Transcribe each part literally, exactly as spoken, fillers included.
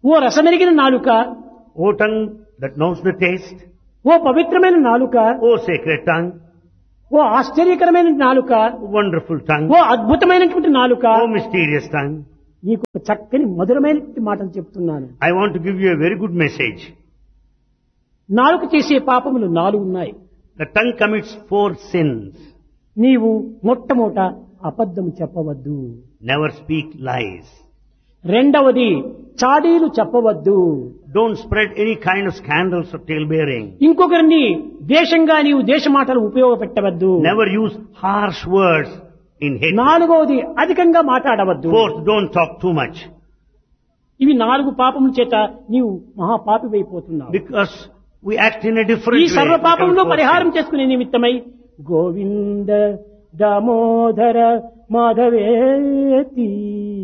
ఓ రసమెరిగిన నాలుక, O tongue that knows the taste, ఓ పవిత్రమైన నాలుక, O sacred tongue, ఓ ఆశ్చర్యకరమైన నాలుక, wonderful tongue, ఓ అద్భుతమైనటువంటి నాలుక, O mysterious tongue, నీకు ఒక చక్కని మధురమైనటువంటి మాటలు చెప్తున్నాను. I want to give you a very good message. నాలుక చేసే పాపములు నాలుగు ఉన్నాయి. The tongue commits four sins. నీవు మొట్టమొదట అబద్ధం చెప్పవద్దు. Never speak lies. రెండవది చాడీలు చెప్పవద్దు. Don't spread any kind of scandals or talebearing. ఇంకొకరిని దేశంగా నీవు దేశ మాటలు ఉపయోగపెట్టవద్దు. Never use harsh words in hate. నాలుగవది అధికంగా మాట్లాడవద్దు. Fourth, don't talk too much. ఇవి నాలుగు పాపముల చేత నీవు మహాపాపివైపోతున్నావు. Because we act in a different ఈ way. సర్వ We పాపంలో become పరిహారం four చేసుకునే నిమిత్తమై Govinda Damodara మాధవేతి.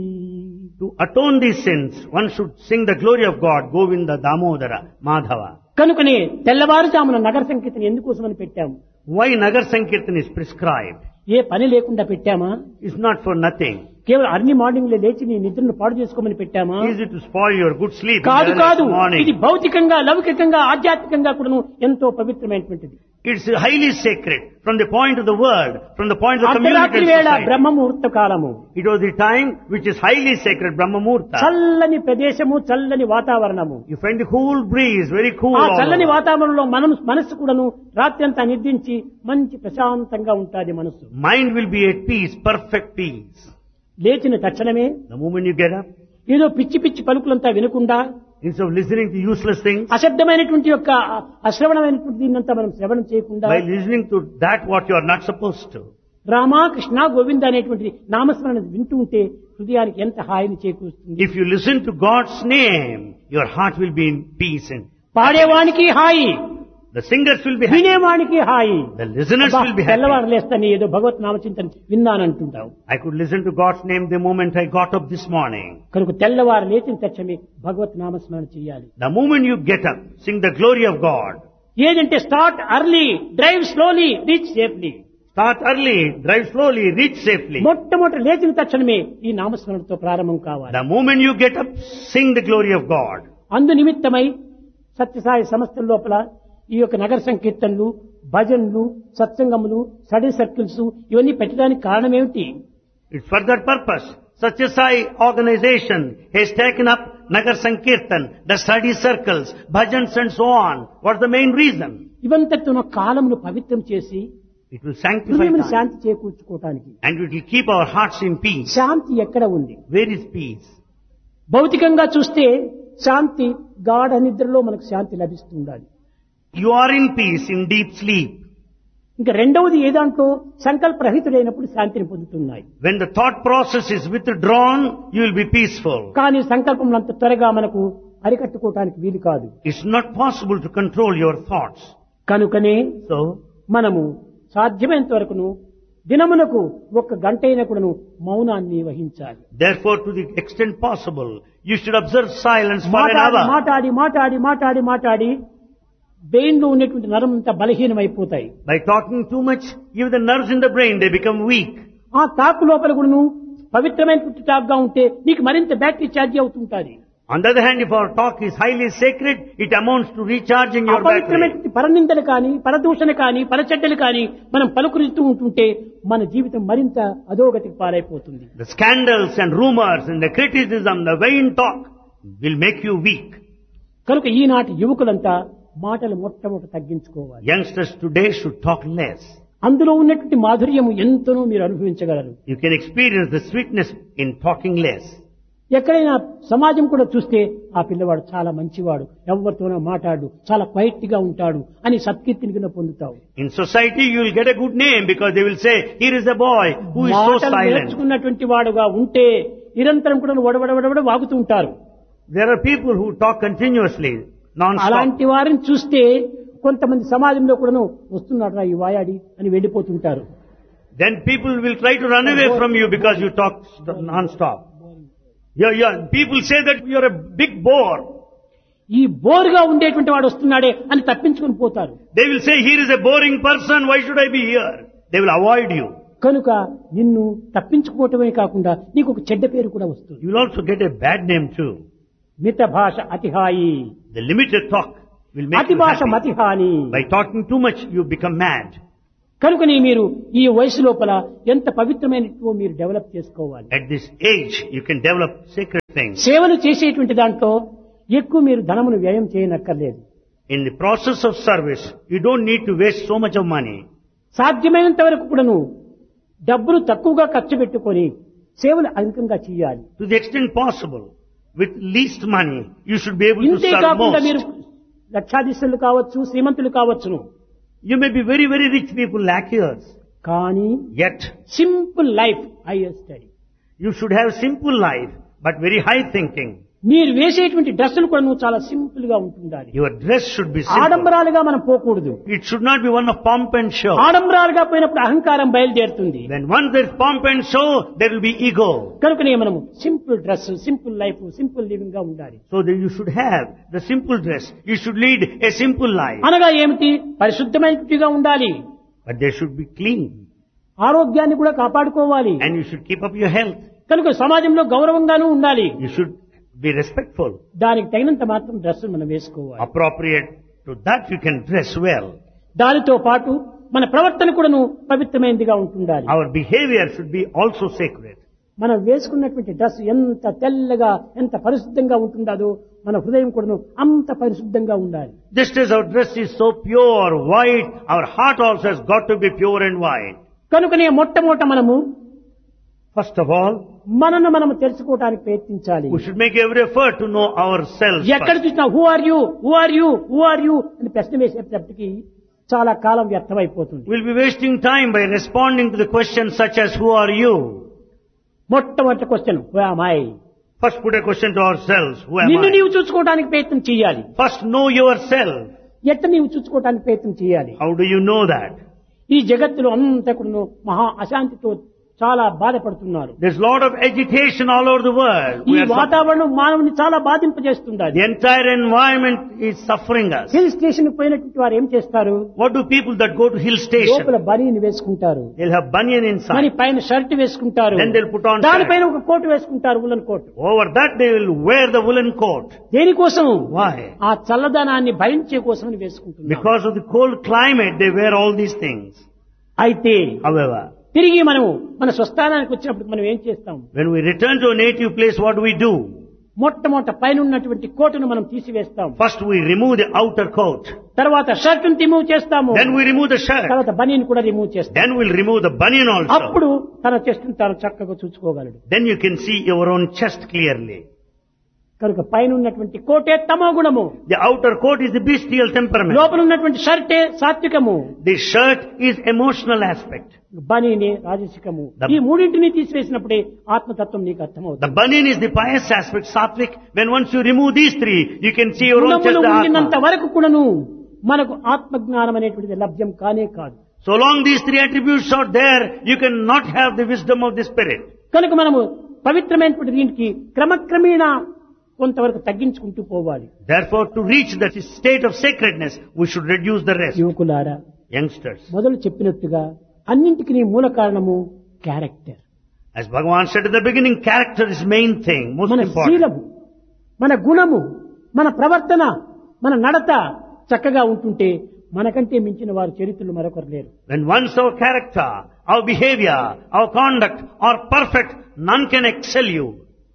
sins. To atone these sins, one should sing the glory of God, Govinda, Damodara, Madhava. కనుకనే తెల్లవారుజామున నగర సంకీర్తన ఎందుకోసమని పెట్టాము? Why Nagar Sankirtan is prescribed? ఏ పని లేకుండా పెట్టామా? It's not for nothing. కేవలం అర్లీ మార్నింగ్ లో లేచి నీ నిద్రను పాడు చేసుకోమని పెట్టామా? Is it to spoil your good sleep in కాదు the కాదు, early morning? ఇది భౌతికంగా లౌకికంగా ఆధ్యాత్మికంగా కూడాను ఎంతో పవిత్రమైనటువంటిది. It's highly sacred from the point of the world, from the point of the community అర్ధరాత్రి and వేళ society. బ్రహ్మ ముహూర్త కాలము. It was the time which is highly sacred, Brahma Muhurta. చల్లని ప్రదేశము, చల్లని వాతావరణము. You find the cool breeze, very cool. ఆ all చల్లని over. వాతావరణంలో మనం మనస్సు కూడాను రాత్రి అంతా నిద్రించి మంచి ప్రశాంతంగా ఉంటుంది మనస్సు. Mind will be at peace, perfect peace. లేచిన తక్షణమే The moment you get up, ఏదో పిచ్చి పిచ్చి పలుకులంతా వినకుండా instead of listening to useless things, అశబ్దమైనటువంటి యొక్క అశ్రవణమైనటువంటి దీన్నంతా మనం శ్రవణం చేయకుండా by listening to that what you are not supposed to, Rama Krishna Govinda అనేటువంటి నామస్మరణ వింటూ ఉంటే హృదయానికి ఎంత హాయిని చేకూరుస్తుంది. if you listen to God's name, your heart will be in peace and పాడేవానికి hi, the singers will be happy, వినేవానికి hi. the listeners will be happy. తెల్లవారు లేస్తాను ఏదో భగవత్ నామచింతన విన్నానంటుంటావు. I could listen to God's name the moment I got up this morning. కనుక తెల్లవారు లేచిన తక్షణమే భగవత్ నామస్మరణ చేయాలి. The moment you get up, sing the glory of God. ఏదంటే start early, drive slowly, reach safely. Start early, drive slowly, reach safely. మొట్టమొదటి లేచిన తక్షణమే ఈ నామస్మరణతో ప్రారంభం కావాలి. The moment you get up, sing the glory of God. అందు నిమిత్తమై సత్యసాయి సంస్థల లోపల ఈ యొక్క నగర సంకీర్తనలు, భజనలు, సత్సంగములు, స్టడీ సర్కిల్స్ ఇవన్నీ పెట్టడానికి కారణం ఏమిటి? It's for that purpose. Satya Sai organization has taken up Nagar Sankirtan, the study circles, bhajans and so on. What's the main reason? ఇవంతటితో కాలమును పవిత్రం చేసి It will sanctify హృదయమును time. Shanti చేకూర్చుకోవటానికి. And it will keep our hearts in peace. శాంతి ఎక్కడ ఉంది? Where is peace? భౌతికంగా చూస్తే శాంతి గాఢ నిద్రలో మనకు శాంతి లభిస్తుండాలి. You are in peace in deep sleep. ఇంకా రెండవది ఏదాంట్లో సంకల్పరహితుడైనప్పుడు శాంతిని పొందుతున్నాయి. When the thought process is withdrawn, you will be peaceful. కానీ సంకల్పం అంత త్వరగా మనకు అరికట్టుకోవటానికి వీలు కాదు. It's not possible to control your thoughts. కనుకనే So, మనము సాధ్యమైనంత వరకును దినమునకు ఒక్క గంట అయినా కూడాను మౌనాన్ని వహించాలి. therefore, to the extent possible, you should observe silence for an మాట్లాడి hour. మాట్లాడి మాట్లాడి మాట్లాడి మాట్లాడి బ్రెయిన్ లో ఉన్నటువంటి నరం అంతా బలహీనమైపోతాయి. By talking too much, even the nerves in the brain, they become weak. ఆ తాకు లోపల కూడాను పవిత్రమైనటువంటి టాక్ గా ఉంటే నీకు మరింత బ్యాటరీ ఛార్జ్ అవుతుంటుంది. On the other hand, if our talk is highly sacred, it amounts to recharging your battery. అపవిత్రమైనటువంటి పరనిందలు కానీ, పరదూషణ కానీ, పరచెడ్డలు కానీ మనం పలుకురిస్తూ ఉంటుంటే మన జీవితం మరింత అధోగతికి పాలైపోతుంది. The scandals and rumors and the criticism, the vain talk will make you weak. కనుక ఈనాటి యువకులంతా మాటలు మొట్టమొదట తగ్గించుకోవాలి. Youngsters today should talk less. అందులో ఉన్నటువంటి మాధుర్యము ఎంతనో మీరు అనుభవించగలరు. You can experience the sweetness in talking less. ఎక్కడైనా సమాజం కూడా చూస్తే ఆ పిల్లవాడు చాలా మంచివాడు, ఎవరితోనో మాట్లాడు, చాలా క్వైట్ గా ఉంటాడు అని సత్కీర్తిని కింద పొందుతావు. In society, you will get a good name because they will say, here is a boy who is so మాటలు silent. నేర్చుకున్నటువంటి వాడుగా ఉంటే నిరంతరం కూడా వడవడవడవడ వాగుతూ ఉంటారు. There are people who talk continuously, non-stop. అలాంటి వారిని చూస్తే కొంతమంది సమాజంలో కూడాను వస్తున్నాడు రా ఈ వాయాడి అని వెళ్ళిపోతుంటారు. Then people will try to run away from you because you talk st- non-stop. Yeah, yeah. People say that you're a big bore. ఈ బోరుగా ఉండేటువంటి వాడు వస్తున్నాడే అని తప్పించుకుని పోతారు. They will say, here is a boring person, why should I be here? They will avoid you. కనుక నిన్ను తప్పించుకోవటమే కాకుండా నీకు ఒక చెడ్డ పేరు కూడా వస్తుంది. You will also get a bad name too. మిత భాష అతిహాయి, The limited talk will make అతి you భాష happy. మతిహాని. By talking too much, you become mad. కనుకని మీరు ఈ వయసు లోపల ఎంత పవిత్రమైనట్టు మీరు డెవలప్ చేసుకోవాలి. At this age, you can develop sacred things. సేవలు చేసేటువంటి దాంట్లో ఎక్కువ మీరు ధనమును వ్యయం చేయనక్కర్లేదు. In the process of service, you don't need to waste so much of money. సాధ్యమైనంత వరకు కూడాను డబ్బులు తక్కువగా ఖర్చు పెట్టుకొని సేవలు అధికంగా చేయాలి. To the extent possible, with least money, you should be able to ఇంతే serve కాకుండా మీరు most. లక్షాధీశులు కావచ్చు, శ్రీమంతులు కావచ్చును, You may be very, very rich people, lakh years. కానీ Yet, simple life hire study. you should have simple life, but very high thinking. మీరు వేసేటువంటి డ్రెస్సులు కూడా నువ్వు చాలా సింపుల్ గా ఉంటుండాలి. Your dress should be simple. ఆడంబరాలుగా మనం పోకూడదు. It should not be one of pomp and show. ఆడంబరాలుగా పోయినప్పుడు అహంకారం బయలుదేరుతుంది. When once there is pomp and show, there will be ego. కనుకనే మనము simple dress, simple life, simple living గా ఉండాలి. So that you should have the simple dress. You should lead a simple life. అనగా ఏమిటి? పరిశుద్ధమైనట్టుగా ఉండాలి. But they should be clean. ఆరోగ్యాన్ని కూడా కాపాడుకోవాలి. And you should keep up your health. కనుక సమాజంలో గౌరవంగానూ ఉండాలి. You should be respectful. దానికి తగినంత మాత్రం డ్రెస్ మనం వేసుకోవాలి. Appropriate to that you can dress well. దానితో పాటు మన ప్రవర్తన కూడాను పవిత్రమైనదిగా ఉంటుండాలి. Our behavior should be also sacred. మనం వేసుకున్నటువంటి డ్రెస్ ఎంత తెల్లగా, ఎంత పరిశుద్ధంగా ఉంటుందో మన హృదయం కూడాను అంత పరిశుద్ధంగా ఉండాలి. Just as our dress is so pure, white, our heart also has got to be pure and white. కనుకనే మొట్టమొదట మనము First of all, మనను మనము తెలుసుకోవడానికి ప్రయత్నించాలి. we should make every effort to know ourselves ఎక్కడ first. చూసినా who are you, who are you, who are you అని ప్రశ్న వేసేటప్పటికి చాలా కాలం వ్యర్థమైపోతుంది. We'll be wasting time by responding to the questions such as who are you? మొట్టమొదటి question who am I. First put a question to ourselves, who am నిన్ను I? నీవు చూసుకోవడానికి ప్రయత్నం చేయాలి. First know yourself. ఎట్ట నీవు చూసుకోవడానికి ప్రయత్నం చేయాలి. How do you know that? ఈ జగత్తులో అంతా కూడాను మహా అశాంతితో చాలా బాధపడుతున్నారు. There's a lot of agitation all over the world. ఈ We are suffering. వాతావరణం మానవుని చాలా బాధింపజేస్తుంది. The entire environment is suffering us. Hill station పోయినటువంటి వారు ఏం చేస్తారు? What do people that go to hill లోపల station? బనీని వేసుకుంటారు, They'll have banyan మరి inside. పైన షర్ట్ వేసుకుంటారు, Then they'll put on దానిపైన ఒక కోటు వేసుకుంటారు, woollen coat. Over that they will wear the woolen coat. దేనికోసం? Why? ఆ చల్లదనాన్ని భరించే కోసమని వేసుకుంటున్నారు. Because of the cold climate they wear all these things. అయితే However, తిరిగి మనము మన స్వస్థానానికి వచ్చినప్పుడు మనం ఏం చేస్తాం? when we return to a native place, what do we do? మొట్టమొదట పైన ఉన్నటువంటి కోటును మనం తీసివేస్తాం. First we remove the outer coat. తర్వాత షర్ట్ రిమూవ్ చేస్తాము. Then we remove the shirt. తర్వాత బనీన్ కూడా రిమూవ్ చేస్తాం. Then we'll remove the banyan also. అప్పుడు తన చెస్ట్ తాను చక్కగా చూసుకోగలడు. Then you can see your own chest clearly. కనుక పైన ఉన్నటువంటి కోటే తమో గుణము, The outer coat is the bestial temperament. లోపల ఉన్నటువంటి షర్టే సాత్వికము, The shirt is emotional aspect. బనీనే రాజసికము. The- ఈ మూడింటిని తీసివేసినప్పుడే ఆత్మతత్వం నీకు అర్థమవుతుంది. The banyan is the pious aspect, sattvic. When once you remove these three, you can see your own chest, గుణములు the ఉండినంత atma. వరకు కూడాను మనకు ఆత్మజ్ఞానం అనేటువంటిది లభ్యం కానే కాదు. So long these three attributes are there, you cannot have the wisdom of the spirit. కనుక మనము పవిత్రమైనటువంటి దీనికి క్రమక్రమేణా కొంతవరకు తగ్గించుకుంటూ పోవాలి. Therefore, to reach that state of sacredness, we should reduce the rest. యువకులారా, Youngsters, మొదలు చెప్పినట్టుగా అన్నింటికి నీ మూల కారణము character. as Bhagavan said at the beginning, character is main thing, most మన important. శీలము, మన గుణము, మన ప్రవర్తన, మన నడత చక్కగా ఉంటుంటే మనకంటే మించిన వారు చరిత్రలు మరొకరు లేరు. When once our character, our behavior, our conduct are perfect, none can excel you.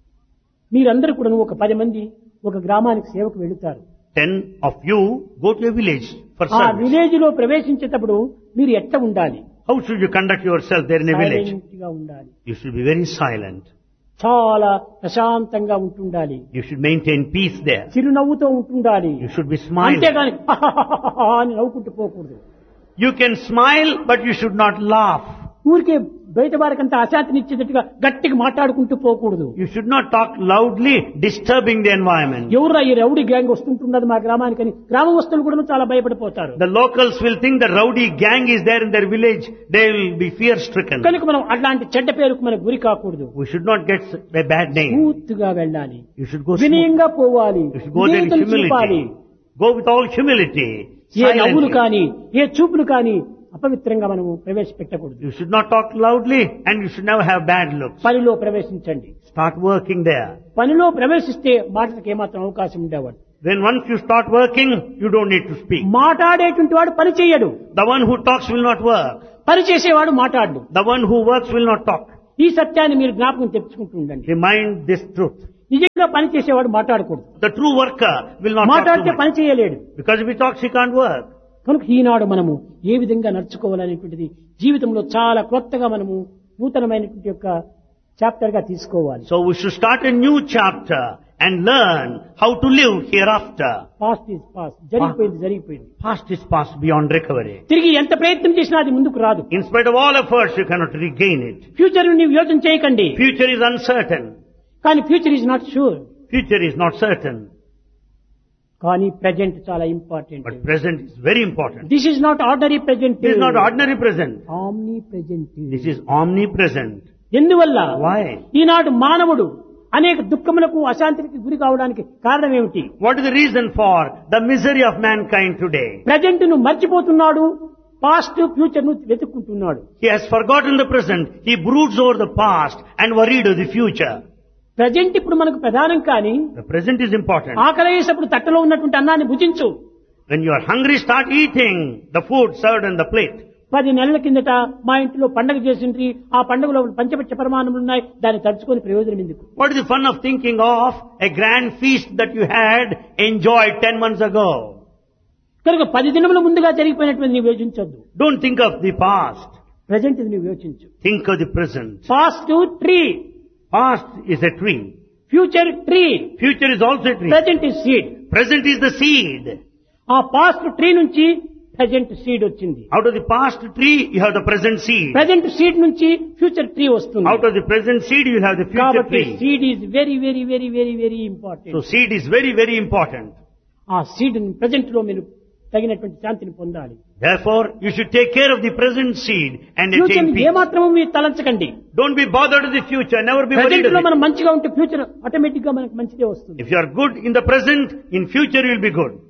మీరందరూ కూడా ఒక పది మంది ఒక గ్రామానికి సేవకు వెళుతారు. Ten of you go to a village for ఆ service. విలేజ్ లో ప్రవేశించేటప్పుడు మీరు ఎట్ట ఉండాలి? How should you conduct yourself there in a village? Silent గా ఉండాలి. You should be very silent. చాలా ప్రశాంతంగా ఉంటుండాలి. You should maintain peace there. చిరునవ్వుతో ఉంటుండాలి. You should be smiling. అంతేగాని అని నవ్వుకుంటూ పోకూడదు. You can smile, but you should not laugh. ఊరికే బయట వారికంతా అశాంతినిచ్చేటట్టుగా గట్టిగా మాట్లాడుకుంటూ పోకూడదు. You should not talk loudly, disturbing the environment. ఎవరా ఈ రౌడీ గ్యాంగ్ వస్తుంటున్నది మా గ్రామానికి అని గ్రామస్తులు కూడా చాలా భయపడిపోతారు. The locals will think the rowdy gang is there in their village. They will be fear stricken. కనుక మనం అట్లాంటి చెడ్డ పేరుకు మనకు గురి కాకూడదు. We should not get a bad name. పూర్తిగా వెళ్ళాలి. You should go smooth. వినయంగా పోవాలి. You should go there in విధేయతను చూపాలి. humility. Go with all humility. ఏ నవ్వులు Silently. కానీ, ఏ చూపులు కానీ అపవిత్రంగా మనము ప్రవేశపెట్టకూడదు. You should not talk loudly and you should never have bad looks. పనిలో ప్రవేశించండి. Start working there. పనిలో ప్రవేశిస్తే మాటలకు ఏమాత్రం అవకాశం ఉండేవాడు. When once you start working, you don't need to speak. మాట్లాడేటువంటి వాడు పని చేయడు. The one who talks will not work. పని చేసేవాడు మాట్లాడు. The one who works will not talk. ఈ సత్యాన్ని మీరు జ్ఞాపకం తెచ్చుకుంటూ ఉండండి. Remind this truth. నిజంగా పని చేసేవాడు మాట్లాడకూడదు. The true worker will not talk మాట్లాడితే too much. పని చేయలేడు. Because if he talks, he can't work. కనుక ఈనాడు మనము ఏ విధంగా నడుచుకోవాలనేటువంటిది జీవితంలో చాలా కొత్తగా మనము నూతనమైనటువంటి యొక్క చాప్టర్ గా తీసుకోవాలి. So we should start a new chapter and learn how to live hereafter. Past is past. జరిగిపోయింది జరిగిపోయింది. Past is past beyond recovery. తిరిగి ఎంత ప్రయత్నం చేసినా అది ముందుకు రాదు. In spite of all efforts, you cannot regain it. Future నీవు యోచన చేయకండి. Future is uncertain. కానీ future is not sure. Future is not certain. కానీ ప్రెజెంట్ చాలా important. But present is very important. This is not ordinary present. This is not ordinary present. Omni present. This is omnipresent. ఎందువల్ల Why? ఈనాడు మానవుడు అనేక దుఃఖములకు అశాంతికి గురి కావడానికి కారణం ఏమిటి? What is the reason for the misery of mankind today? Present ను మర్చిపోతున్నాడు. Past future ను వెతుక్కుంటున్నాడు. He has forgotten the present. He broods over the past and worried of the future. Present ఇప్పుడు మనకు ప్రధానం. కానీ The present is important. ఆకలి వేసినప్పుడు తట్టలో ఉన్నటువంటి అన్నాన్ని భుజించు. When you are hungry, start eating the food served on the plate. పది నెలల కిందట మా ఇంట్లో పండగ చేసిండ్రి. ఆ పండుగలో పంచపక్ష పరిమాణములు ఉన్నాయి. దాన్ని తలుచుకొని ప్రయోజనం ఎందుకు? What is the fun of thinking of a grand feast that you had enjoyed ten months ago? కనుక పది దినముల ముందుగా జరిగిపోయినటువంటి నీవు యోచించొద్దు. Don't think of the past. Present ఇది నువ్వు యోచించు. Think of the present. Past tree. Past is a tree. Future tree. Future is also a tree. Present is seed. Present is the seed. ఆ past tree నుంచి present seed వచ్చింది. Out of the past tree, you have the present seed. Present seed నుంచి future tree వస్తుంది. Out of the present seed, you will have the future కాబట్టి tree. Seed is very very very very very important. So seed is very, very important. ఆ seed present లో మీరు తగినటువంటి శాంతిని పొందాలి. Therefore, you should take care of the present seed and future attain peace. ఏమాత్రము మీరు తలంచకండి. Don't be bothered with the future. Never be worried present లో of మనం it. మంచిగా ఉంటే ఫ్యూచర్ ఆటోమేటిక్ గా మనకు మంచిదే వస్తుంది. If you are good in the present, in future you will be good.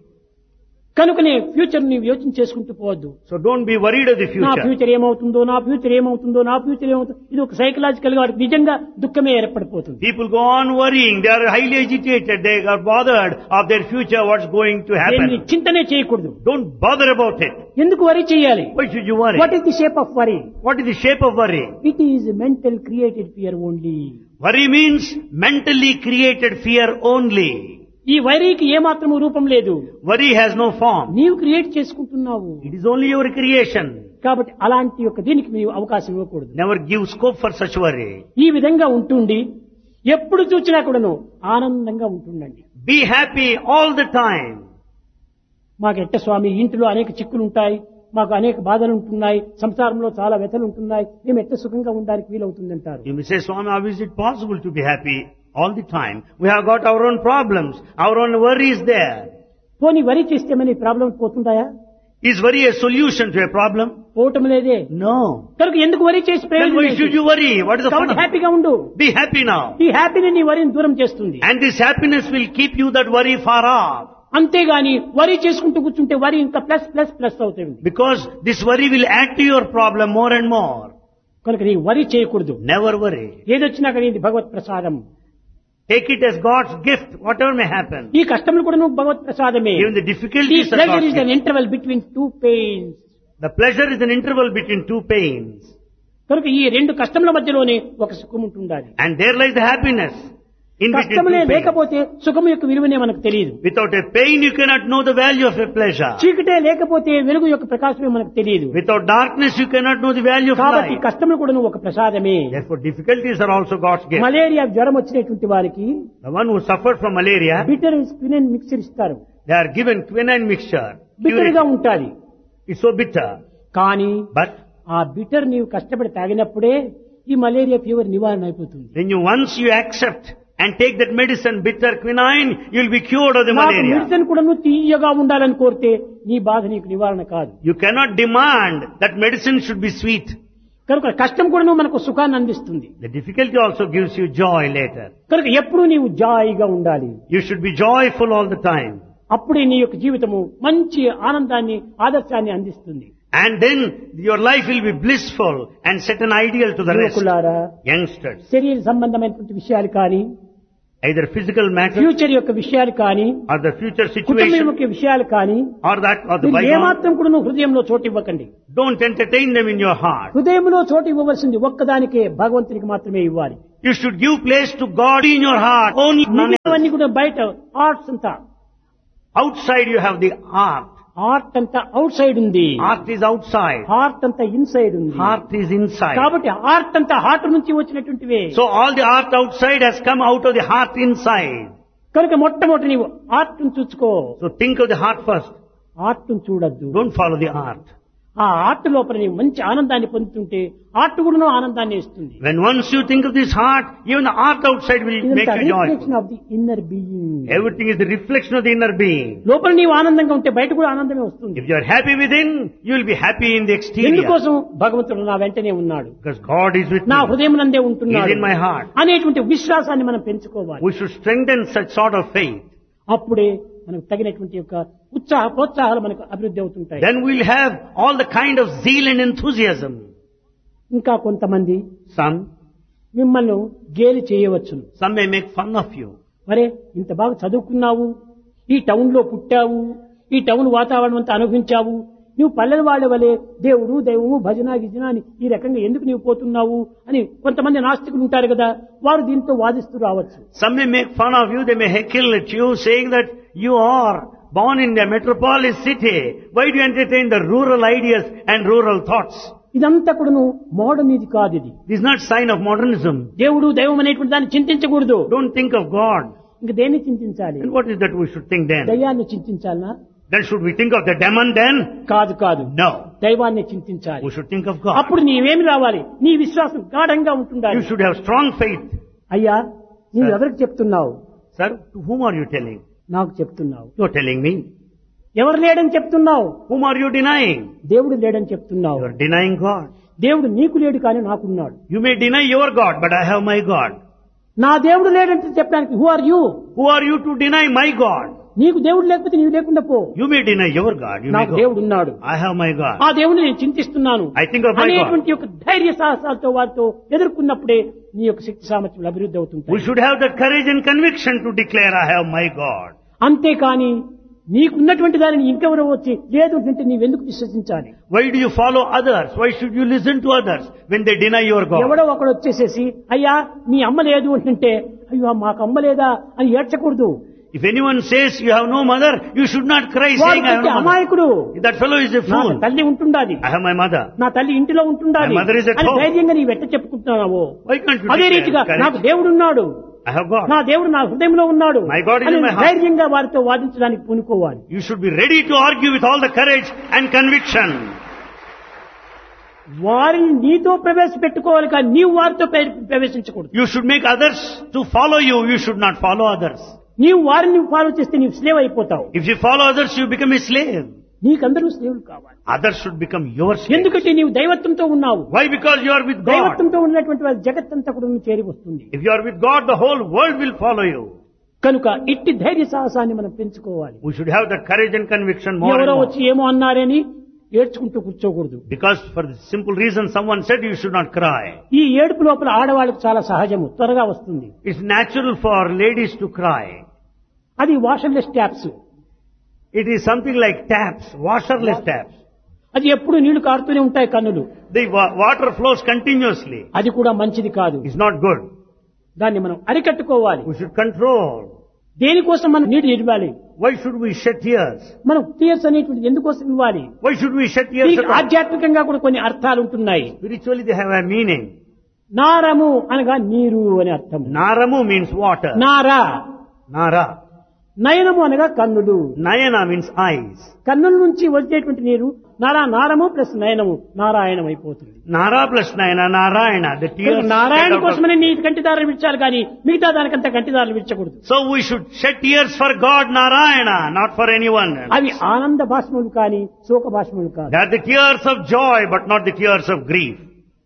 కనుకనే ఫ్యూచర్ నీవు యోచన చేసుకుంటూ పోవద్దు. So don't be worried of the నా future. ఫ్యూచర్ ఏమవుతుందో నా ఫ్యూచర్ ఏమవుతుందో నా ఫ్యూచర్ ఏమవుతుందో ఇది ఒక సైకలాజికల్ గా వాడికి నిజంగా దుఃఖమే ఏర్పడిపోతుంది. People go on worrying. They are highly agitated. They are bothered of their future, what's going to దీన్ని happen. చింతనే చేయకూడదు. Don't bother about it. ఎందుకు వరి చేయాలి? Why should you worry? What is the shape of worry? What is the shape of worry? It is mental created fear only. Worry means mentally created fear only. ఈ వైరీకి ఏమాత్రము రూపం లేదు. Worry has no form. నీవు create చేసుకుంటున్నావు. It is only your creation. కాబట్టి అలాంటి యొక్క దీనికి నీవు అవకాశం ఇవ్వకూడదు. Never give scope for such worry. ఈ విధంగా ఉంటుండి ఎప్పుడు చూసినా కూడాను ఆనందంగా ఉంటుండండి. Be happy all the time. మాకు ఎట్ట స్వామి ఇంటిలో అనేక చిక్కులు ఉంటాయి, మాకు అనేక బాధలు ఉంటున్నాయి, సంసారంలో చాలా వ్యతలు ఉంటున్నాయి, మేము ఎట్ట సుఖంగా ఉండడానికి వీలవుతుందంటారు. You may say, Swami, how is it possible to be happy all the time? We have got our own problems, our own worries there. పోనీ వరి చేస్తే మన problem పోతుంటాయా? Is worry a solution to a problem? పోవటం లేదే. No. కనుక ఎందుకు వరి చేసి Then ప్రయోజనం why ఏంటి? should you worry? What is the fun కాబట్టి of it? హ్యాపీగా ఉండు. Be happy now. ఈ హ్యాపీని నీ వరిని దూరం చేస్తుంది. And this happiness will keep you that worry far off. అంతేగాని వరి చేసుకుంటూ కూర్చుంటే వరి ఇంకా ప్లస్ ప్లస్ ప్లస్ అవుతుంది. Because this worry will add to your problem more and more. కనుక నీ వరి చేయకూడదు. Never worry. ఏదొచ్చినా కానీ ఇది భగవత్ ప్రసాదం. Take it as God's gift, whatever may happen. ఈ కష్టములు కూడా నువ్వు భగవత్ ప్రసాదమే. Even the difficulties are pleasure God's is an gift. Interval between two pains. The pleasure is an interval between two pains. కనుక ఈ రెండు కష్టముల మధ్యలోనే ఒక సుఖం ఉంటుండాలి. And there lies the happiness. In between కష్టములే two pains. లేకపోతే సుఖము యొక్క విలువనే మనకు తెలియదు. Without a pain, you cannot know the value of a pleasure. చీకటే లేకపోతే వెలుగు యొక్క ప్రకాశమే మనకు తెలియదు. Without darkness, you cannot know the value of కాబట్టి light. కష్టములు కూడా ఒక ప్రసాదమే. Therefore, difficulties are also God's gift. Malaria జ్వరం వచ్చినటువంటి వారికి The one who suffered from malaria, bitter quinine mixture ఇస్తారు. they are given quinine mixture. Bitter గా Cure it. ఉంటాది. It's so bitter. కానీ But ఆ బిటర్ నీవు కష్టపడి తాగినప్పుడే ఈ మలేరియా ఫీవర్ నివారణ అయిపోతుంది. when you once you accept and take that medicine, bitter quinine, you will be cured of the నాకు malaria. మెడిసిన్ కూడా నువ్వు తీయగా ఉండాలని కోరితే నీ బాధ నీకు నివారణ కాదు. You cannot demand that medicine should be sweet. కనుక కష్టం కూడా నువ్వు మనకు సుఖాన్ని అందిస్తుంది. The difficulty also gives you joy later. కనుక ఎప్పుడూ నీవు జాయిగా ఉండాలి. You should be joyful all the time. అప్పుడే నీ యొక్క జీవితము మంచి ఆనందాన్ని ఆదర్శాన్ని అందిస్తుంది. And then your life will be blissful and set an ideal to the rest. యువకులారా, Youngsters, శరీర సంబంధమైనటువంటి విషయాలు కానీ, either physical matters ఫ్యూచర్ యొక్క విషయాలు కానీ, or the future కుటుంబం situation యొక్క విషయాలు కానీ, or that or the మీరు bygone, ఏమాత్రం కూడా నువ్వు హృదయంలో చోటు ఇవ్వకండి. don't entertain them in your heart. హృదయంలో చోటు ఇవ్వవలసింది ఒక్కదానికే, భగవంతునికి మాత్రమే ఇవ్వాలి. You should give place to God in your heart. Only none else. మిగతావన్నీ కూడా బయట ఆర్ట్స్ అంతా, Outside you have the art. Art అంతా అవుట్ సైడ్ ఉంది, Art is outside. హార్ట్ అంతా ఇన్సైడ్ ఉంది. Heart is inside. కాబట్టి ఆర్ట్ అంతా హార్ట్ నుంచి వచ్చినటువంటివే. So all the art outside has come out of the heart inside. కనుక మొట్టమొదటి నీవు ఆర్ట్ చూసుకో, So think of the heart first. Art చూడద్దు. Don't follow the art. ఆ ఆర్ట్ లోపల నీవు మంచి ఆనందాన్ని పొందుతుంటే ఆర్ట్ కూడా ఆనందాన్ని ఇస్తుంది. When once you think of this heart, even the art outside will make you reflection joyful. Of the inner being. Everything is the reflection of the inner being. లోపల నీవు ఆనందంగా ఉంటే బయట కూడా ఆనందమే వస్తుంది. If you are happy within, you will be happy in the exterior. ఎందుకోసం భగవంతుడు నా వెంటనే ఉన్నాడు, Because God is with నా me. హృదయం నందే He is ఉంటున్నాడు in my heart. అనేటువంటి విశ్వాసాన్ని మనం పెంచుకోవాలి. We should strengthen such sort of faith. అప్పుడే మనకు తగినటువంటి యొక్క ఉత్సాహ ప్రోత్సాహాలు మనకు అభివృద్ధి అవుతుంటాయి. Then we'll have all the kind of zeal and enthusiasm. ఇంకా కొంతమంది Some, మిమ్మల్ని గేలి చేయవచ్చును. some may make fun of you. మరే ఇంత బాగా చదువుకున్నావు, ఈ టౌన్ లో పుట్టావు, ఈ టౌన్ వాతావరణం అంతా అనుభవించావు, నువ్వు పల్లెల వాళ్ళ వలె దేవుడు దైవము భజన గిజన అని ఈ రకంగా ఎందుకు నీవు పోతున్నావు అని కొంతమంది నాస్తికులు ఉంటారు కదా, వారు దీంతో వాదిస్తూ రావచ్చు. Some may make fun of you, they may heckle at you, saying that you are born in the metropolis city. Why do you entertain the rural ideas and rural thoughts? ఇదంతా కూడా మోడర్న్ ఇది కాదు. ఇది This is not sign of modernism. దేవుడు దైవం అనేటువంటి దాన్ని చింతించకూడదు. Don't think of God. ఇంక దేన్ని చింతించాలి? And what is that we should think then? దయ్యాన్ని చింతించాలనా? Then should we think of the demon then? కాదు కాదు, No. దైవాన్ని చింతించాలి. We should think of God. అప్పుడు నీవేమి రావాలి? నీ విశ్వాసం గాఢంగా ఉంటుండాలి. You should have strong faith. అయ్యా, నీవు Sir. ఎవరికి చెప్తున్నావు? Sir, to whom are you telling? నాకు చెప్తున్నావు. You are telling me. ఎవరు లేడని చెప్తున్నావు? Whom are you denying? దేవుడు లేడని చెప్తున్నావు. You are denying God. దేవుడు నీకు లేడు కానీ నాకున్నాడు. You may deny your God, but I have my God. నా దేవుడు లేడంటే చెప్పడానికి who are you? Who are you to deny my God? నీకు దేవుడు లేకపోతే నీవు లేకుండా పో. You may deny your God. You may నాకు go. దేవుడు ఉన్నాడు, I have my God. ఆ దేవుడిని నేను చింతిస్తున్నాను I think of my God. అనేటువంటి యొక్క ధైర్య సాహసాలతో వారితో ఎదుర్కొన్నప్పుడే నీ యొక్క శక్తి సామర్థ్యాలు అభివృద్ధి We అవుతుంటాయి. should have the courage and conviction to declare I have my God. అంతేకాని నీకున్నటువంటి దానిని ఇంకెవరో వచ్చి లేదు అంటే నీవెందుకు విశ్వసించాలి? Why do you follow others? Why should you listen to others when they deny your God? ఎవడో ఒకడు వచ్చేసేసి అయ్యా మీ అమ్మ లేదు అంటుంటే అయ్యో మాకు అమ్మ లేదా అని ఏడ్చకూడదు. If anyone says you have no mother, you should not cry saying I have no mother. అమాయకుడు. That fellow is a నా fool. తల్లి ఉంటుండాలి, I have my mother. నా తల్లి ఇంటిలో ఉంటుండాలి My mother is at అని home. ధైర్యంగా నీ వెట్ట చెప్పుకుంటున్నావు. Why can't you అదే declare రీతిగా courage? నాకు దేవుడు ఉన్నాడు, I have God. నా దేవుడు నా హృదయంలో ఉన్నాడు My God is అని in my heart. ధైర్యంగా వారితో వాదించడానికి పూనుకోవాలి. You should be ready to argue with all the courage and conviction. వారిని నీతో ప్రవేశపెట్టుకోవాలి కానీ నీవు వారితో ప్ర- ప్రవేశించకూడదు. You should make others to follow you. You should not follow others. నీవు వారిని ఫాలో చేస్తే నీవు స్లేవ్ అయిపోతావు. If you follow others, you become a slave. నీకందరూ స్లేవులు కావాలి. Others should become your slave. ఎందుకంటే నీవు దైవత్వంతో ఉన్నావు. Why? Because you are with God. దైవత్వంతో ఉన్నటువంటి వారి జగత్తంతా కూడా నువ్వు చేరి వస్తుంది. If you are with God, the whole world will follow you. కనుక ఇట్టి ధైర్య సాహసాన్ని మనం పెంచుకోవాలి. We should have that courage and conviction more and ఎవరో more. వచ్చి ఏమో అన్నారని ఏడ్చుకుంటూ కూర్చోకూడదు. Because for the simple reason someone said you should not cry. ఈ ఏడుపు లోపల ఆడవాళ్ళకు చాలా సహజము, త్వరగా వస్తుంది. It's natural for ladies to cry. అది వాషర్లెస్ taps. It is something like taps, washerless taps. అది ఎప్పుడు నీళ్లు కారుతూనే ఉంటాయి కన్నులు. The wa- water flows continuously. అది కూడా మంచిది కాదు. It's not good. దాన్ని మనం అరికట్టుకోవాలి. We should control. దేనికోసం మనం నీరు ఇవ్వాలి? Why should we shed tears? మనం టీయర్స్ అనేటువంటి ఎందుకోసం ఇవ్వాలి? Why should we shed tears దీనికి at all? ఆధ్యాత్మికంగా కూడా కొన్ని అర్థాలు ఉంటున్నాయి. Spiritually they have a meaning. నారము అనగా నీరు అని అర్థం. Naramu means water. Nara. Nara. నయనము అనగా కన్నులు. Nayana means eyes. కన్నుల నుంచి వచ్చేటువంటి నీరు నారా నారము ప్లస్ నయనము నారాయణం అయిపోతుంది. Nara plus Nayana, Narayana. The tears. Narayana shed out of- కోసమనే నీ కంటిదారులు విడిచాలి కానీ మిగతా దానికంతా కంటిదారులు విడిచకూడదు. So we should shed tears for God Narayana, not for anyone else. అవి ఆనంద భాష్మములు కానీ శోక భాష్మములు కాదు. They are the tears of joy, but not the tears of grief.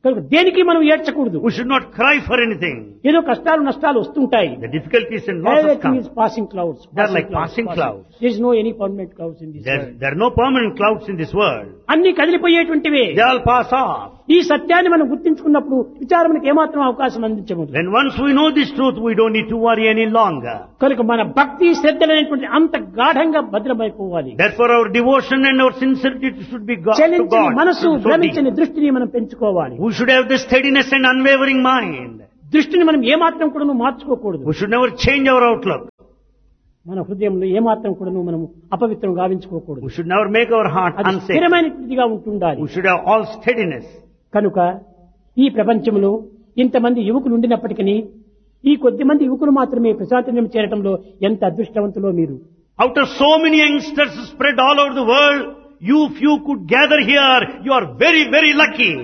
కనుక దేనికి మనం ఏడ్చకూడదు. We should not cry for anything. ఏదో కష్టాలు నష్టాలు వస్తుంటాయి. The difficulties and losses Everything come. is passing clouds. They are like passing clouds. There is no any permanent clouds in this There, world. there are no permanent clouds in this world. అన్ని కదిలిపోయేటువంటివే. They all pass off. ఈ సత్యాన్ని మనం గుర్తించుకున్నప్పుడు విచారములకు ఏమాత్రం అవకాశం అందించము. When once we know this truth, we don't need to worry any longer. కనుక మన భక్తి శ్రద్ధలైనటువంటి అంత గాఢంగా భద్రమైపోవాలి. Therefore our devotion and our sincerity should be God to చలించని God. మనసు, So deep. భ్రమించని దృష్టిని మనం పెంచుకోవాలి. We should have the steadiness and unwavering mind. దృష్టిని మనం ఏమాత్రం కూడా మార్చుకోకూడదు. We should never change our outlook. మన హృదయంలో ఏమాత్రం కూడా మనం అపవిత్రం గావించుకోకూడదు. We should never make our heart అది unsafe. స్థిరమైనటువంటిదిగా ఉంటుండాలి. We should have all steadiness. కనుక ఈ ప్రపంచంలో ఇంతమంది యువకులు ఉండినప్పటికీ ఈ కొద్ది మంది యువకులు మాత్రమే ప్రశాంతం చేరటంలో ఎంత అదృష్టవంతులో మీరు. Out of so many youngsters spread all over the world, you few could gather here. You are very, very lucky.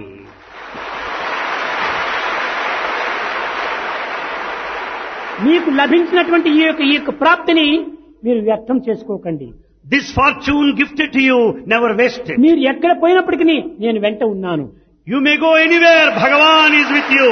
మీకు లభించినటువంటి ఈ యొక్క ఈ యొక్క ప్రాప్తిని మీరు వ్యర్థం చేసుకోకండి. This fortune gifted to you, never waste it. మీరు ఎక్కడ పోయినప్పటికీ నేను వెంట ఉన్నాను. You may go anywhere, Bhagavan is with you.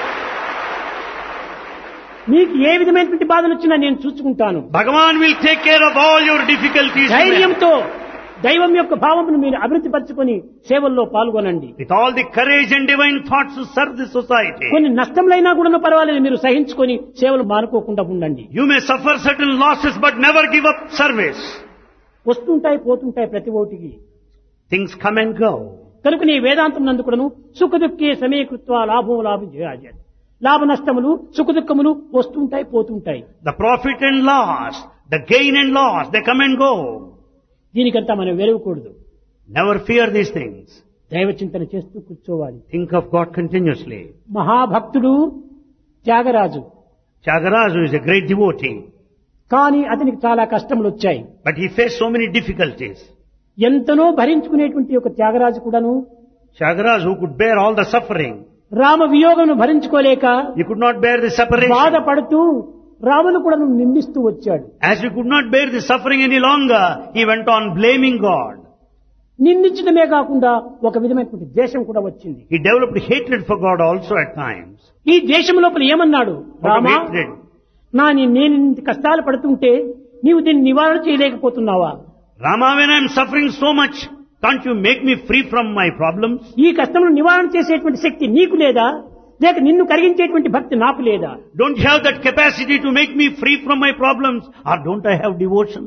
మీకు ఏ విధమైనటువంటి బాధలు వచ్చినా నేను చూసుకుంటాను. Bhagavan will take care of all your difficulties. ధైర్యంతో దైవం యొక్క భావమును మీరు అభివృద్ధి పరచుకొని సేవల్లో పాల్గొనండి. With all the courage and divine thoughts to serve the society. కొన్ని నష్టములైనా కూడా పర్వాలేదు, మీరు సహించుకొని సేవలు మానుకోకుండా ఉండండి. You may suffer certain losses but never give up service. వస్తుంటాయి పోతుంటాయి ప్రతి ఓటికి. Things come and go. కనుక నీ వేదాంతం నందుకును సుఖ దుఃఖే సమీకృత్వ లాభం లాభం చేయాలి. లాభ నష్టములు సుఖ దుఃఖములు వస్తుంటాయి పోతుంటాయి. The profit and loss, the gain and loss, they come and go. దీనికంతా మనం వెరవకూడదు. Never fear these things. దైవ చింతన చేస్తూ కూర్చోవాలి. Think of God continuously. మహాభక్తుడు Tyagaraju. Tyagaraja is a great devotee. కానీ అతనికి చాలా కష్టములు వచ్చాయి. But he faced so many difficulties. ఎంతనో భరించుకునేటువంటి ఒక త్యాగరాజు కూడాను Tyagaraja, who could bear all the suffering, Rama వియోగమును భరించుకోలేక he could not bear the separation. బాధపడుతూ రామును కూడా నిందిస్తూ వచ్చాడు. As he could not bear the suffering any longer, he went on blaming God. నిందించడమే కాకుండా ఒక విధమైనటువంటి ద్వేషం కూడా వచ్చింది. He developed hatred for God also at times. ఈ ద్వేషం లోపల ఏమన్నాడు? Out of Rama, hatred. నా నీ- నేను ఇంత కష్టాలు పడుతుంటే నీవు దీన్ని నివారణ చేయలేకపోతున్నావా? Rama, when I am suffering so much, can't you make me free from my problems? ఈ కష్టమును నివారణ చేసేటువంటి శక్తి నీకు లేదా, లేక నిన్ను కలిగించేటువంటి భక్తి నాకు లేదా? Don't you have that capacity to make me free from my problems? Or don't I have devotion?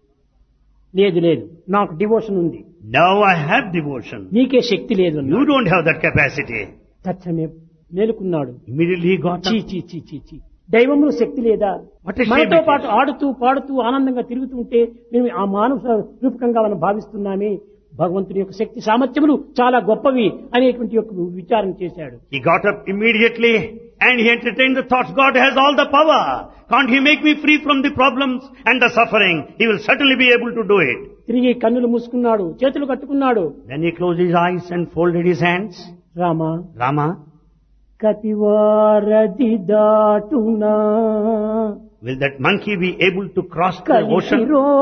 లేదు లేదు, నాకు డివోషన్ ఉంది. Now I have devotion. నీకే శక్తి లేదు అన్నాడు. You don't have that capacity. తక్షణమే మేలుకున్నాడు. Immediately he got చీ up. చీ చీ చీ చీ దైవంలో శక్తి లేదా? What a shame మనతో it is. పాటు ఆడుతూ పాడుతూ ఆనందంగా తిరుగుతుంటే మేము ఆ మానవ రూపకంగా మనం భావిస్తున్నామే. భగవంతుని యొక్క శక్తి సామర్థ్యములు చాలా గొప్పవి అనేటువంటి యొక్క విచారణ చేశాడు. He got up immediately and he entertained the thoughts, God has all the power. Can't he make me free from the problems and the suffering? He will certainly be able to do it. తిరిగి కన్నులు మూసుకున్నాడు, చేతులు కట్టుకున్నాడు. Then he closed his eyes and folded his hands. Rama, Rama, కతివారది దాటునా will that monkey be able to cross the కలిసి ocean?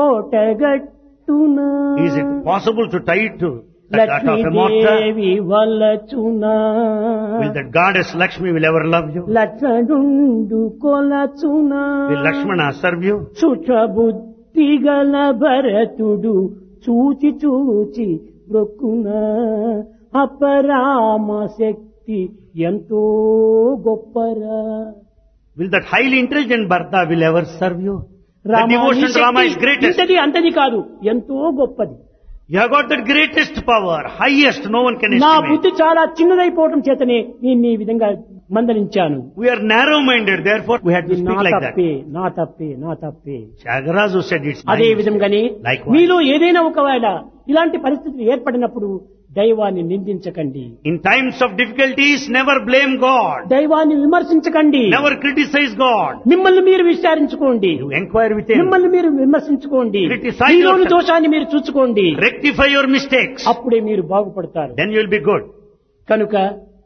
రోటగట్టునా Is it possible to tie it to the gut of a mortar? Lakshmidevi వలచునా Will that goddess Lakshmi will ever love you? లక్షణుండు కొలచునా Will Lakshmana serve you? సుఖబుద్ధి గల భరతుడు చూచి చూచి బ్రొక్కునా అపరామ శక్తి ఎంతో గొప్పరా. Will that highly intelligent Bharata will ever serve you? The Rama, నీ devotion to Rama is Shakti greatest. ఇంతది అంతది కాదు, ఎంతో గొప్పది. You have got that greatest power, highest, no one can నా estimate. బుద్ధి చాలా చిన్నదైపోవటం చేతనే నేను ఈ విధంగా మందలించాను. We are narrow-minded, therefore we had to ఇది నా speak like that. తప్పే, నా తప్పే, నా తప్పే. Tyagaraja said it's అదే mine. విధంగానే Likewise. మీలో ఏదైనా ఒకవేళ ఇలాంటి పరిస్థితులు ఏర్పడినప్పుడు దైవాన్ని నిందించకండి, In times of difficulties, never blame God. దైవాన్ని విమర్శించకండి, Never criticize God. మిమ్మల్ని మీరు విచారించుకోండి, You inquire within. మిమ్మల్ని మీరు విమర్శించుకోండి, Criticize మీలోని yourself. దోషాన్ని మీరు చూసుకోండి. Rectify your mistakes. అప్పుడే మీరు బాగుపడతారు. Then you will be good. కనుక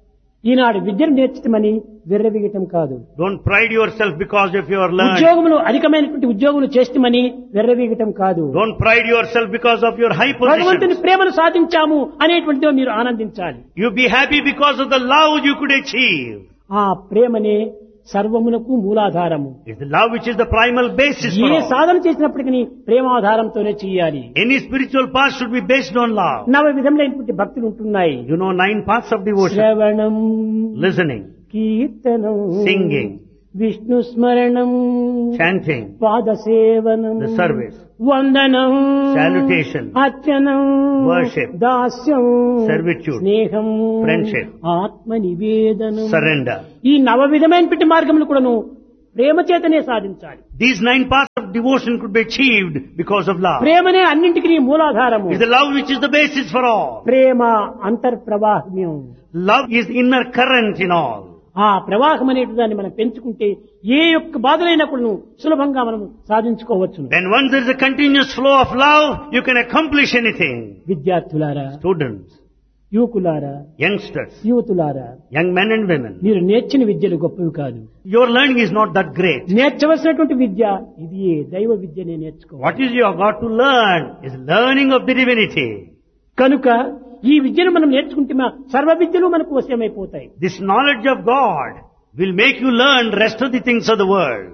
ఈనాడు విద్యను నేర్చుతామని వెర్రవీగటం కాదు. Don't pride yourself because of your learning. ఉద్యోగములు అధికమైనటువంటి ఉద్యోగులు చేస్తామని వెర్రవీగటం కాదు. Don't pride yourself because of your high భగవంతుని position. ప్రేమను సాధించాము అనేటువంటిదో మీరు ఆనందించాలి. You be happy because of the love you could achieve. ఆ ప్రేమనే సర్వమునకు మూలాధారము. It's the love which is the primal basis for A all. సాధన చేసినప్పటికీ ప్రేమాధారంతోనే చేయాలి. Any spiritual path should be based on love. నవ విధములైనటువంటి భక్తులు ఉంటున్నాయి. You know nine paths of devotion. శ్రవణం, Listening, కీర్తనం, singing, విష్ణు స్మరణం, chanting, పాదసేవనం, the service, వందనం, salutation, అర్చనం, worship, దాస్యం, servitude, స్నేహం, friendship, ఆత్మ నివేదనం. surrender. ఈ నవ విధమైనటువంటి మార్గములు కూడాను ప్రేమ చేతనే సాధించాలి. These nine paths of devotion could be achieved because of love. ప్రేమనే అన్నింటికి మూలాధారము. It's the love which is the basis for all. Prema అంతర్ప్రవాహ్యం. Love is inner current in all. ఆ ప్రవాహం అనేటి దాన్ని మనం పెంచుకుంటే ఏ యొక్క బాధలైనా కూడా సులభంగా మనం సాధించుకోవచ్చు. When once there is a continuous flow of love, you can accomplish anything. విద్యార్థులారా, Students, యువకులారా, youngsters, యువతులారా, young men and women, మీరు నేర్చిన విద్యలు గొప్పవి కాదు. your learning is not that great. నేర్చవలసినటువంటి విద్య ఇది దైవ విద్యనే నేర్చుకోవాలి. What is you have got to learn is learning of the divinity. కనుక ఈ విద్యను మనం నేర్చుకుంటే మా సర్వ విద్యలు మనకు వశమైపోతాయి. This knowledge of God will make you learn rest of the things of the world.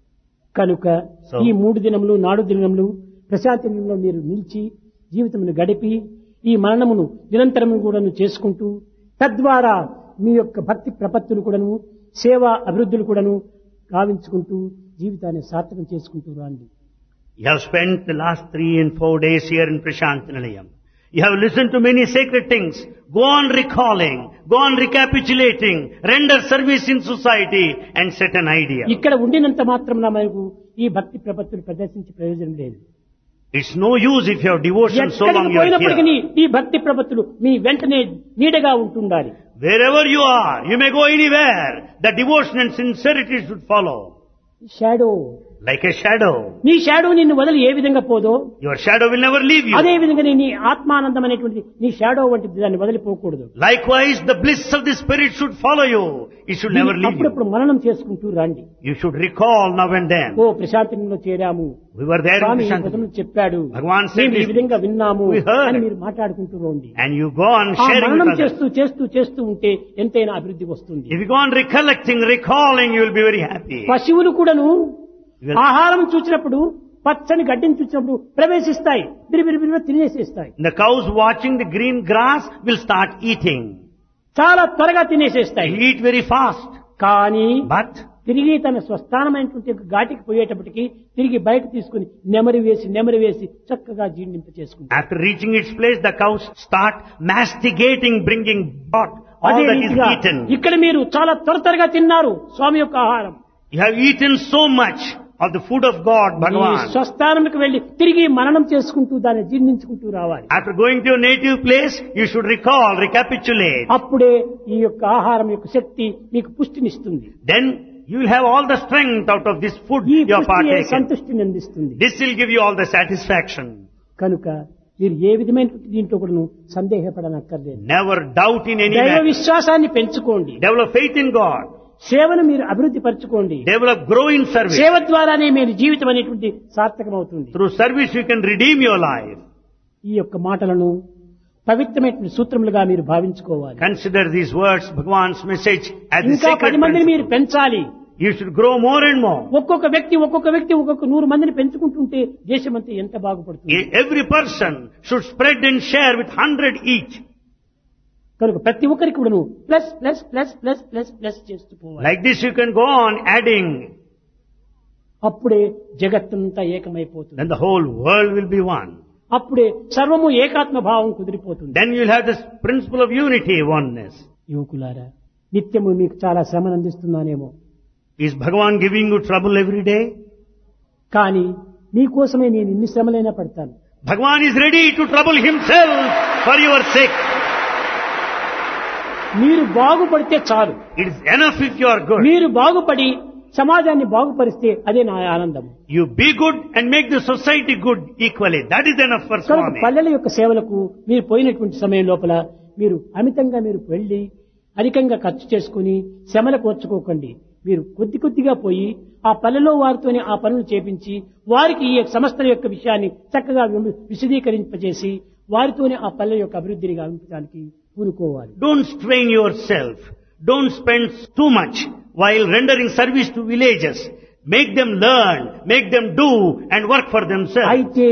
కనుక So- ఈ మూడు దినములు నాడు దినములు ప్రశాంతి దినంలో మీరు నిలిచి జీవితమును గడిపి ఈ మరణమును నిరంతరము కూడాను చేసుకుంటూ తద్వారా మీ యొక్క భక్తి ప్రపత్తులు కూడాను సేవా అభివృద్ధులు కూడాను గావించుకుంటూ జీవితాన్ని సార్థకం చేసుకుంటూ రండి. You have spent the last three and four days here in Prashant Nilayam. You have listened to many sacred things. Go on recalling, go on recapitulating, render service in society and set an idea. ఇక్కడ ఉండినంత మాత్రం మనకు ఈ భక్తి ప్రపత్తులు ప్రదర్శించే ప్రయోజనం లేదు. It's no use if you have devotion so long ఎక్కడికి you are పోయినప్పటికీ here. ఈ భక్తి ప్రపత్తులు మీ వెంటనే నీడగా ఉంటుండాలి. Wherever you are, you may go anywhere. The devotion and sincerity should follow. Shadow, Like a shadow. నీ షాడో నిన్ను వదిలి ఏ విధంగా పోదో Your shadow will never leave you. అదే విధంగా నీ ఆత్మానందం అనేటువంటి నీ షాడో వంటి దాన్ని వదిలిపోకూడదు. Likewise, the bliss of the Spirit should follow you. It should never leave you. అప్పుడప్పుడు మననం చేసుకుంటూ రండి. You should recall now and then. Oh ప్రశాంతంలో చేరాము, We were there in స్వామి ఈ Prashant. పదములు చెప్పాడు, భగవాన్ said మేము ఈ this. విధంగా విన్నాము We heard. అని మీరు మాట్లాడుకుంటూ రండి. And you go on ఆ sharing మననం with others. చేస్తూ చేస్తూ చేస్తూ ఉంటే ఎంతైనా అభివృద్ధి వస్తుంది. If you go on recollecting, recalling, you will be very happy. పశువులు కూడాను You will- ఆహారం చూసినప్పుడు పచ్చని గడ్డిని చూసినప్పుడు ప్రవేశిస్తాయి, బిరిబిరి బిరిబిరి తినేసేస్తాయి. The cows watching the green grass will start eating. చాలా త్వరగా They తినేసేస్తాయి. eat very fast. కానీ But తిరిగి తన స్వస్థానమైనటువంటి ఘాటికి పోయేటప్పటికి తిరిగి బయట తీసుకుని నెమరి వేసి నెమరి వేసి చక్కగా జీర్ణింప చేసుకుంటాయి. after reaching its place, the cows start mastigating, bringing back all అదే that is రీతిగా eaten. ఇక్కడ మీరు చాలా త్వర త్వరగా తిన్నారు స్వామి యొక్క ఆహారం. You have eaten so much of the food of God, me Bhagavan. స్వస్థానంకి వెళ్లి తిరిగి మననం చేసుకుంటూ దాన్ని జీర్ణించుకుంటూ రావాలి. After going to your native place, you should recall, recapitulate. అప్పుడే ఈ యొక్క ఆహారం యొక్క శక్తి మీకు పుష్టినిస్తుంది. Then you will have all the strength out of this food ఈ you have పుష్టి partaken. సంతుష్టిని అందిస్తుంది. This will give you all the satisfaction. కనుక మీరు ఏ విధమైన దీంట్లో కూడా సందేహపడనక్కర్లేదు. Never doubt in any దైవ matter. విశ్వాసాన్ని పెంచుకోండి. Develop faith in God. సేవను మీరు అభివృద్ధి పరచుకోండి. Develop, grow in service. సేవ ద్వారానే మీరు జీవితం అనేటువంటి సార్థకమవుతుంది. Through service you can redeem your life. ఈ యొక్క మాటలను పవిత్రమైన సూత్రములుగా మీరు భావించుకోవాలి. Consider these words, Bhagavan's message, as the ఇంకా sacred పది మందిని మీరు principle. పెంచాలి. You should grow more and more. ఒక్కొక్క వ్యక్తి ఒక్కొక్క వ్యక్తి ఒక్కొక్క నూరు మందిని పెంచుకుంటుంటే దేశమంతా ఎంత బాగుపడుతుంది. Every person should spread and share with hundred each. కనుక ప్రతి ఒక్కరికి కూడాను plus plus plus plus plus plus చేస్తూ పోవాలి. Like this you can go on adding. అప్పుడే జగత్తంతా ఏకమైపోతుంది. Then the whole world will be one. అప్పుడే సర్వము ఏకాత్మ భావం కుదిరిపోతుంది. Then you will have this principle of unity, oneness. యువకులారా, నిత్యము మీకు చాలా శ్రమను అందిస్తున్నానేమో, Is Bhagavan giving you trouble every day? కానీ మీకోసమే నేను ఇన్ని శ్రమలైనా పడతాను. Bhagavan is ready to trouble himself for your sake. మీరు బాగుపడితే చాలు. It is enough if you are good. మీరు బాగుపడి సమాజాన్ని బాగుపరిస్తే అదే నా ఆనందం. You be good and make the society good equally. That is enough for కనుక Swami. పల్లెల యొక్క సేవలకు మీరు పోయినటువంటి సమయం లోపల మీరు అమితంగా మీరు వెళ్లి అధికంగా ఖర్చు చేసుకుని శ్రమలు కోర్చుకోకండి. మీరు కొద్ది కొద్దిగా పోయి ఆ పల్లెలో వారితోనే ఆ పనులు చేపించి వారికి ఈ సంస్థల యొక్క విషయాన్ని చక్కగా వి- విశదీకరింపజేసి వారితోనే ఆ పల్లె యొక్క అభివృద్ధిని గావించడానికి పూనుకోవాలి. Don't strain yourself. Don't spend too much while rendering service to villages. Make them learn, make them do and work for themselves. అయితే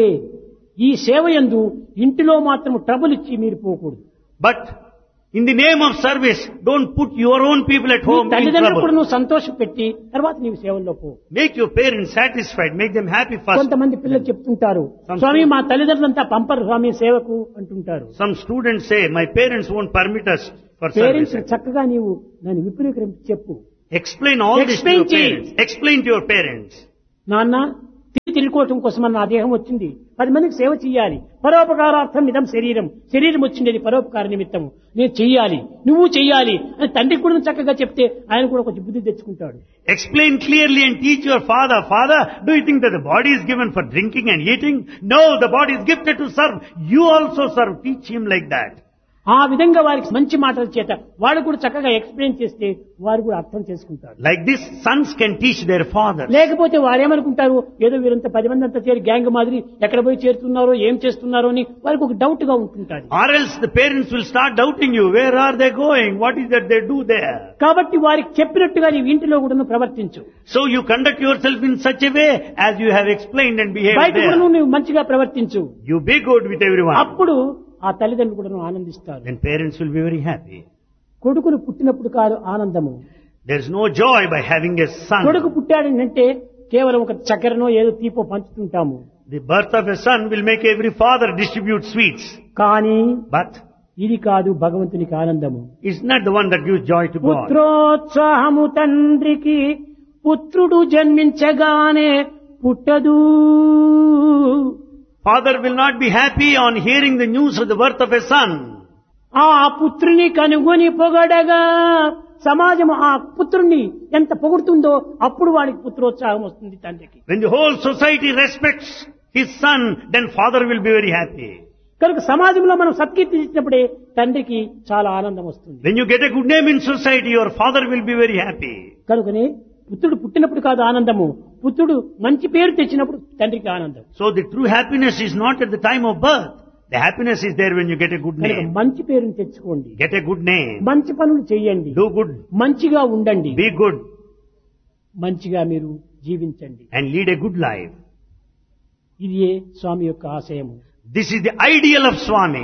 ఈ సేవ యందు ఇంటిలో మాత్రం ట్రబుల్ ఇచ్చి మీరు పోకూడదు. But in the name of service, don't put your own people at నీ home in తల్లిదండ్రులు కూడా trouble. నువ్వు సంతోషం పెట్టి తర్వాత నీవు సేవల్లో పో. Make your parents satisfied, make them happy first. కొంతమంది పిల్లలు చెప్తుంటారు, స్వామి మా తల్లిదండ్రులంతా పంపరు స్వామి సేవకు అంటుంటారు. Some students say, my parents won't permit us for parents service. చక్కగా నీవు దాన్ని విపులీకరించి చెప్పు. Explain all this to Explain your cheyi. parents. Explain to your parents. నాన్న తిరిగి తిరుగుకోవటం కోసం నా దేహం వచ్చింది, పది మందికి సేవ చెయ్యాలి, పరోపకారార్థం ఇదం శరీరం, శరీరం వచ్చిండేది పరోపకార నిమిత్తము, నేను చెయ్యాలి, నువ్వు చెయ్యాలి అని తండ్రికి కూడా చక్కగా చెప్తే ఆయన కూడా కొంచెం బుద్ధి తెచ్చుకుంటాడు. Explain clearly and teach your father. Father, do you think that the body is given for drinking and eating? No, the body is gifted to serve. You also serve. Teach him like that. ఆ విధంగా వారికి మంచి మాటల చేత వాడు కూడా చక్కగా explain చేస్తే వారు కూడా అర్థం చేసుకుంటారు. Like this, sons can teach their father. లేకపోతే వారేమనుకుంటారు, ఏదో వీరంతా పది మంది అంతా చేరి గ్యాంగ్ మాదిరి ఎక్కడ పోయి చేరుతున్నారో ఏం చేస్తున్నారో అని వారికి ఒక డౌట్ గా ఉంటుంటారు. Or else the parents will start doubting you. Where are they going? What is that they do there? కాబట్టి వారికి చెప్పినట్టుగా నీ ఇంటిలో కూడా ప్రవర్తించు, So you conduct yourself in such a way as you have explained and behaved బయట కూడా there. నువ్వు మంచిగా ప్రవర్తించు. You be good with everyone. అప్పుడు ఆ తల్లిదండ్రులు కూడా ఆనందిస్తారు. Then parents will be very happy. కొడుకులు పుట్టినప్పుడు కాదు ఆనందము, There is no joy by having a son. కొడుకు పుట్టాడంటే కేవలం ఒక చక్కెరనో ఏదో తీపో పంచుతుంటాము. The birth of a son will make every father distribute sweets. కానీ But ఇది కాదు భగవంతునికి ఆనందము. it's not the one that gives joy to God. పుత్రోత్సాహము తండ్రికి పుత్రుడు జన్మించగానే పుట్టదు. Father will not be happy on hearing the news of the birth of a son. ఆ పుత్రుని కనుగొని పొగడగా సమాజం ఆ పుత్రుణ్ణి ఎంత పొగుడుతుందో అప్పుడు వాడికి పుత్రోత్సాహం వస్తుంది తండ్రికి. When the whole society respects his son, then father will be very happy. కనుక సమాజంలో మనం సత్కీర్తి ఇచ్చినప్పుడే తండ్రికి చాలా ఆనందం వస్తుంది. When you get a good name in society, your father will be very happy. కనుకనే పుత్రుడు పుట్టినప్పుడు కాదు ఆనందము, పుత్రుడు మంచి పేరు తెచ్చినప్పుడు తండ్రికి ఆనందం. So the true happiness is not at the time of birth. The happiness is there when you get a good కనుక name. మంచి పేరుని తెచ్చుకోండి, Get a good name. మంచి పనులు చేయండి, Do good. మంచిగా ఉండండి, Be good. మంచిగా మీరు జీవించండి. And lead a good life. ఇదియే స్వామి యొక్క ఆశయము. This is the ideal of Swami.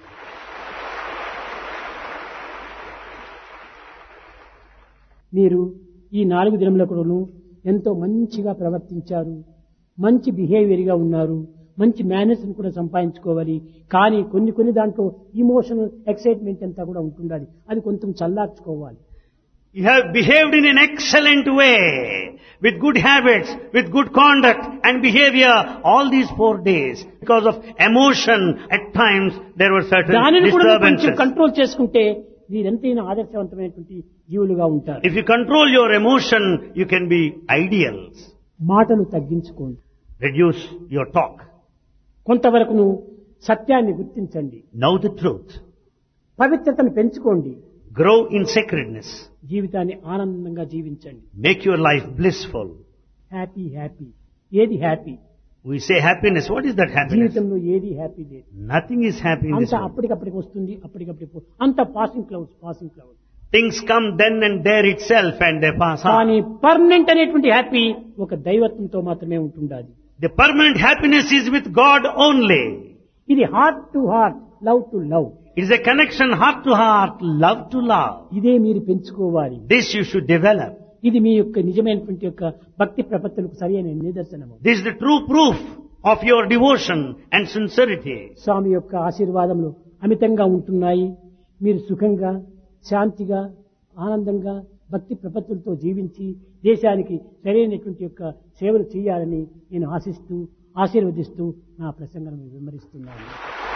మీరు ఈ నాలుగు దినములకును ఎంతో మంచిగా ప్రవర్తించారు, మంచి బిహేవియర్ గా ఉన్నారు, మంచి మేనర్స్ కూడా సంపాదించుకోవాలి. కానీ కొన్ని కొన్ని దాంట్లో ఇమోషనల్ ఎక్సైట్మెంట్ అంతా కూడా ఉంటుండాలి, అది కొంచెం చల్లార్చుకోవాలి. You have behaved in an excellent way, with good habits, with good conduct and behavior all these four days. Because of emotion, at times there were certain దానిని కూడా కొంచెం disturbances. కంట్రోల్ చేసుకుంటే మీరెంతైనా ఆదర్శవంతమైనటువంటి జీవులుగా ఉంటారు. If you control your emotion, you can be ideals. మాటలు తగ్గించుకోండి, Reduce your talk. కొంతవరకును సత్యాన్ని గుర్తించండి, Know the truth. పవిత్రతను పెంచుకోండి, Grow in sacredness. జీవితాన్ని ఆనందంగా జీవించండి. Make your life blissful. Happy happy ఏది happy? We say happiness. What is that happiness? జీవితంలో ఏది హ్యాపీ లేదు. Nothing is happy in this అంత world. అప్పటికప్పటికి వస్తుంది, అప్పటికప్పటికి పో- అంత passing clouds passing clouds. Things come then and there itself and they pass on. కానీ permanent అనేటువంటి హ్యాపీ ఒక దైవత్వంతో మాత్రమే ఉంటుండాలి. The permanent happiness is with God only. ఇది heart to heart, love to love. It is a connection heart to heart, love to love. ఇదే మీరు పెంచుకోవాలి. This you should develop. ఇది మీ యొక్క నిజమైనటువంటి యొక్క భక్తి ప్రపత్తులకు సరైన నిదర్శనము. This is the true proof of your devotion and sincerity. స్వామి యొక్క ఆశీర్వాదములు అమితంగా ఉంటున్నాయి. మీరు సుఖంగా, శాంతిగా, ఆనందంగా భక్తి ప్రపత్తులతో జీవించి దేశానికి సరైనటువంటి యొక్క సేవలు చేయాలని నేను ఆశిస్తూ ఆశీర్వదిస్తూ నా ప్రసంగం వివరిస్తున్నాను.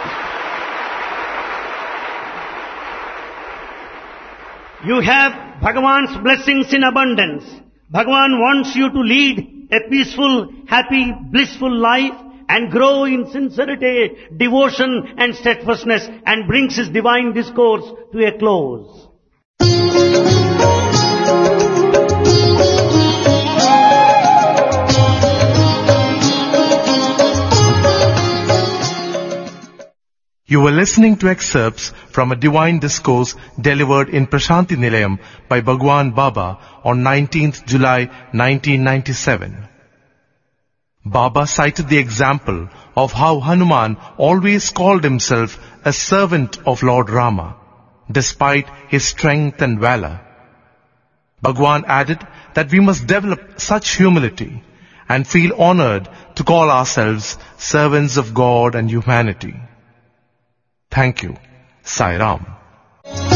You have Bhagavan's blessings in abundance. Bhagavan wants you to lead a peaceful, happy, blissful life and grow in sincerity, devotion and steadfastness and brings his divine discourse to a close. You were listening to excerpts from a divine discourse delivered in Prashanti Nilayam by Bhagwan Baba on nineteenth July nineteen ninety-seven. Baba cited the example of how Hanuman always called himself a servant of Lord Rama, despite his strength and valor. Bhagwan added that we must develop such humility and feel honored to call ourselves servants of God and humanity. Thank you. Sai Ram.